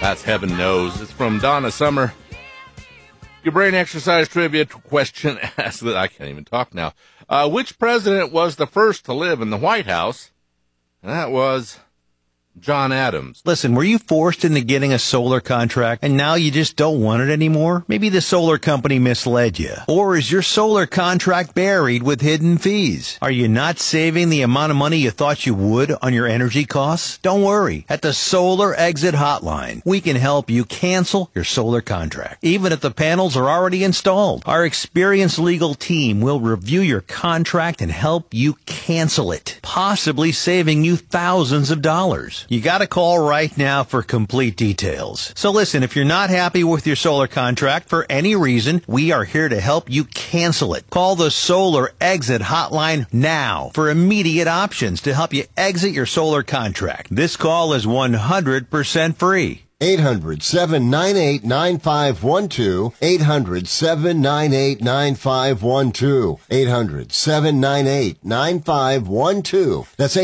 That's Heaven Knows. It's from Donna Summer. Your brain exercise trivia question asks that I can't even talk now. Which president was the first to live in the White House? And that was John Adams. Listen, were you forced into getting a solar contract and now you just don't want it anymore? Maybe the solar company misled you. Or is your solar contract buried with hidden fees? Are you not saving the amount of money you thought you would on your energy costs? Don't worry. At the Solar Exit Hotline, we can help you cancel your solar contract, even if the panels are already installed. Our experienced legal team will review your contract and help you cancel it, possibly saving you thousands of dollars. You got to call right now for complete details. So listen, if you're not happy with your solar contract for any reason, we are here to help you cancel it. Call the Solar Exit Hotline now for immediate options to help you exit your solar contract. This call is 100% free. 800-798-9512. 800-798-9512. 800-798-9512. That's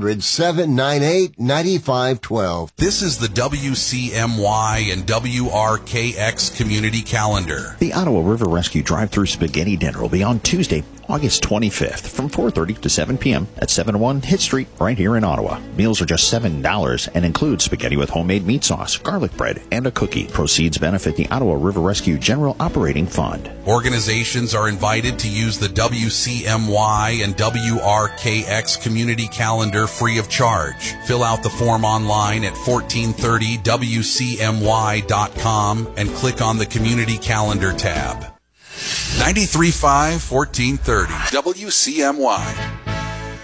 800-798-9512. This is the WCMY and WRKX Community Calendar. The Ottawa River Rescue Drive-Thru Spaghetti Dinner will be on Tuesday, August 25th from 4:30 to 7 p.m. at 701 Hitt Street right here in Ottawa. Meals are just $7 and include spaghetti with homemade meat sauce, garlic bread, and a cookie. Proceeds benefit the Ottawa River Rescue General Operating Fund. Organizations are invited to use the WCMY and WRKX Community Calendar free of charge. Fill out the form online at 1430wcmy.com and click on the Community Calendar tab. 93.5, 1430, WCMY.